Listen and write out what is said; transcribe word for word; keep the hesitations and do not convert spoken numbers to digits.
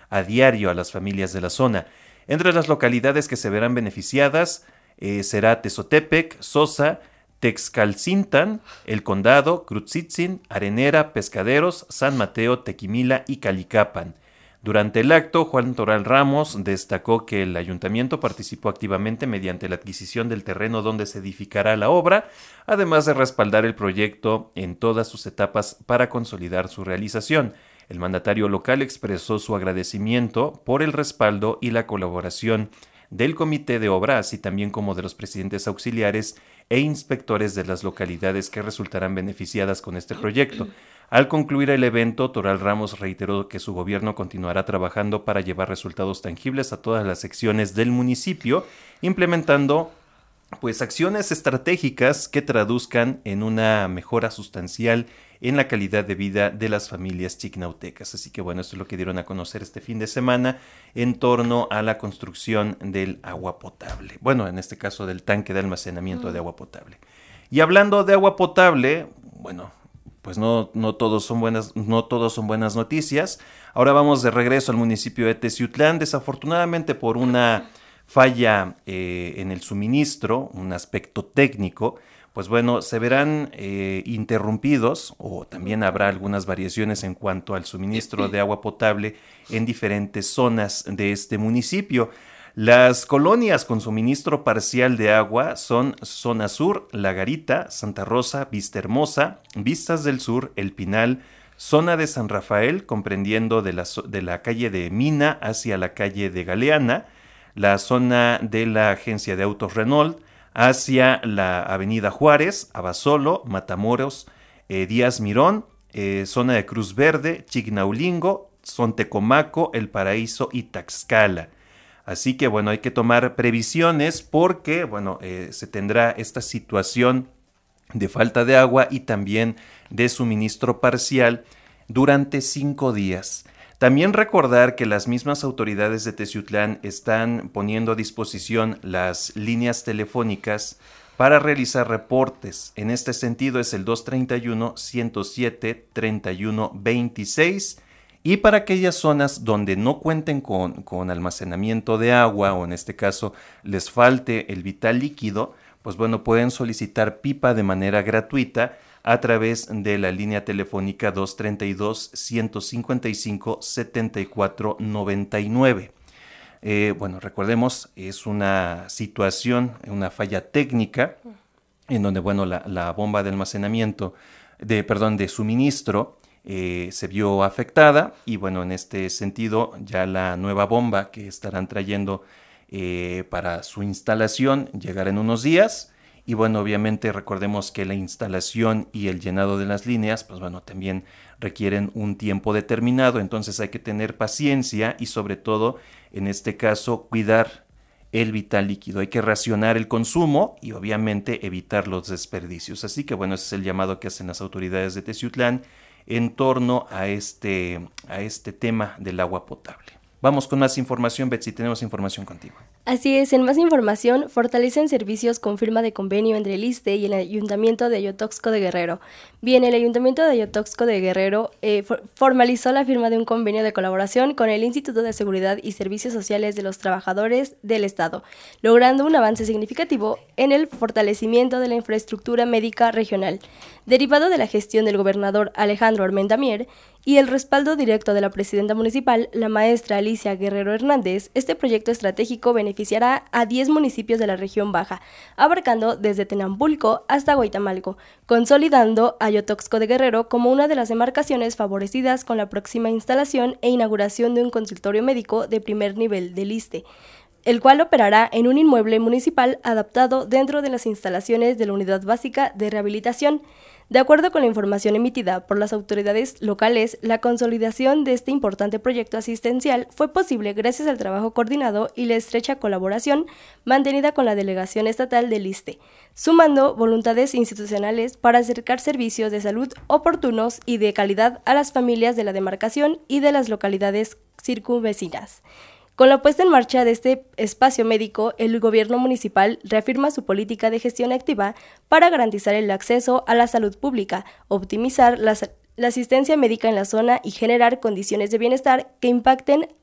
a diario a las familias de la zona. Entre las localidades que se verán beneficiadas eh, será Tezotepec, Sosa, Texcalcintan, El Condado, Cruzitzin, Arenera, Pescaderos, San Mateo, Tequimila y Calicapan. Durante el acto, Juan Toral Ramos destacó que el ayuntamiento participó activamente mediante la adquisición del terreno donde se edificará la obra, además de respaldar el proyecto en todas sus etapas para consolidar su realización. El mandatario local expresó su agradecimiento por el respaldo y la colaboración del comité de obra, así también como de los presidentes auxiliares e inspectores de las localidades que resultarán beneficiadas con este proyecto. Al concluir el evento, Toral Ramos reiteró que su gobierno continuará trabajando para llevar resultados tangibles a todas las secciones del municipio, implementando pues acciones estratégicas que traduzcan en una mejora sustancial en la calidad de vida de las familias chignautecas. Así que bueno, esto es lo que dieron a conocer este fin de semana en torno a la construcción del agua potable. Bueno, en este caso del tanque de almacenamiento de agua potable. Y hablando de agua potable, bueno, pues no, no, todos son buenas, no todos son buenas noticias. Ahora vamos de regreso al municipio de Teciutlán. Desafortunadamente por una falla eh, en el suministro, un aspecto técnico, pues bueno, se verán eh, interrumpidos o también habrá algunas variaciones en cuanto al suministro de agua potable en diferentes zonas de este municipio. Las colonias con suministro parcial de agua son Zona Sur, La Garita, Santa Rosa, Vista Hermosa, Vistas del Sur, El Pinal, Zona de San Rafael, comprendiendo de la, de la calle de Mina hacia la calle de Galeana, la zona de la agencia de autos Renault, hacia la avenida Juárez, Abasolo, Matamoros, eh, Díaz Mirón, eh, zona de Cruz Verde, Chignaulingo, Sontecomaco, El Paraíso y Taxcala. Así que bueno, hay que tomar previsiones porque bueno, eh, se tendrá esta situación de falta de agua y también de suministro parcial durante cinco días. También recordar que las mismas autoridades de Teciutlán están poniendo a disposición las líneas telefónicas para realizar reportes. En este sentido es el dos treinta y uno, ciento siete, treinta y uno, veintiséis y para aquellas zonas donde no cuenten con, con almacenamiento de agua o en este caso les falte el vital líquido, pues bueno, pueden solicitar pipa de manera gratuita a través de la línea telefónica dos treinta y dos, ciento cincuenta y cinco, setenta y cuatro, noventa y nueve. Eh, bueno, recordemos, es una situación, una falla técnica en donde, bueno, la, la bomba de almacenamiento, de, perdón, de suministro eh, se vio afectada y, bueno, en este sentido ya la nueva bomba que estarán trayendo eh, para su instalación llegará en unos días. Y bueno, obviamente recordemos que la instalación y el llenado de las líneas, pues bueno, también requieren un tiempo determinado, entonces hay que tener paciencia y sobre todo, en este caso, cuidar el vital líquido. Hay que racionar el consumo y obviamente evitar los desperdicios. Así que bueno, ese es el llamado que hacen las autoridades de Teciutlán en torno a este, a este tema del agua potable. Vamos con más información, Betsy, tenemos información contigo. Así es, en más información, fortalecen servicios con firma de convenio entre el ISSSTE y el Ayuntamiento de Ayotoxco de Guerrero. Bien, el Ayuntamiento de Ayotoxco de Guerrero eh, for- formalizó la firma de un convenio de colaboración con el Instituto de Seguridad y Servicios Sociales de los Trabajadores del Estado, logrando un avance significativo en el fortalecimiento de la infraestructura médica regional, derivado de la gestión del gobernador Alejandro Armenta Mier y el respaldo directo de la presidenta municipal, la maestra Alicia Guerrero Hernández. Este proyecto estratégico beneficiará a diez municipios de la región baja, abarcando desde Tenambulco hasta Huaytamalco, consolidando a Ayotoxco de Guerrero como una de las demarcaciones favorecidas con la próxima instalación e inauguración de un consultorio médico de primer nivel del ISSSTE, el cual operará en un inmueble municipal adaptado dentro de las instalaciones de la Unidad Básica de Rehabilitación. De acuerdo con la información emitida por las autoridades locales, la consolidación de este importante proyecto asistencial fue posible gracias al trabajo coordinado y la estrecha colaboración mantenida con la Delegación Estatal del ISSSTE, sumando voluntades institucionales para acercar servicios de salud oportunos y de calidad a las familias de la demarcación y de las localidades circunvecinas. Con la puesta en marcha de este espacio médico, el gobierno municipal reafirma su política de gestión activa para garantizar el acceso a la salud pública, optimizar la, la asistencia médica en la zona y generar condiciones de bienestar que impacten